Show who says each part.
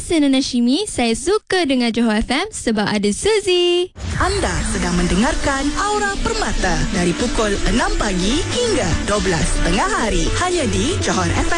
Speaker 1: Sena Nashimi. Saya suka dengar Johor FM sebab ada Suzy.
Speaker 2: Anda sedang mendengarkan Aura Permata dari pukul 6 pagi hingga 12 tengah hari hanya di Johor FM.